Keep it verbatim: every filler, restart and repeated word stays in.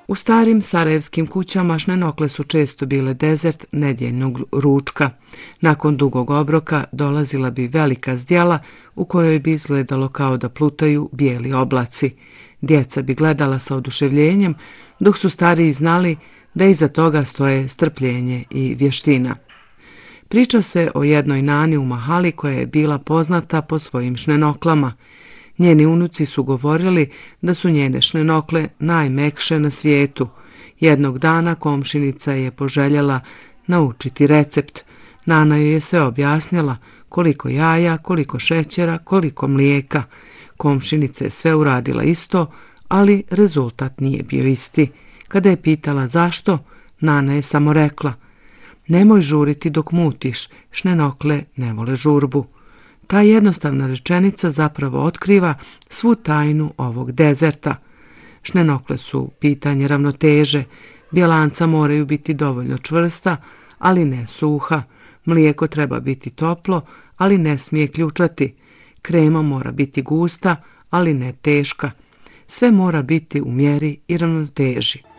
U starim sarajevskim kućama šnenokle su često bile dezert nedjeljnog ručka. Nakon dugog obroka dolazila bi velika zdjela u kojoj bi izgledalo kao da plutaju bijeli oblaci. Djeca bi gledala sa oduševljenjem, dok su stariji znali da iza toga stoje strpljenje i vještina. Priča se o jednoj nani u mahali koja je bila poznata po svojim šnenoklama. Njeni unuci su govorili da su njene šnenokle najmekše na svijetu. Jednog dana komšinica je poželjela naučiti recept. Nana joj je sve objasnila, koliko jaja, koliko šećera, koliko mlijeka. Komšinica je sve uradila isto, ali rezultat nije bio isti. Kada je pitala zašto, Nana je samo rekla: nemoj žuriti dok mutiš, šnenokle ne vole žurbu. Ta jednostavna rečenica zapravo otkriva svu tajnu ovog dezerta. Šnenokle su pitanje ravnoteže, bjelanca moraju biti dovoljno čvrsta, ali ne suha, mlijeko treba biti toplo, ali ne smije ključati, krema mora biti gusta, ali ne teška. Sve mora biti u mjeri i ravnoteži.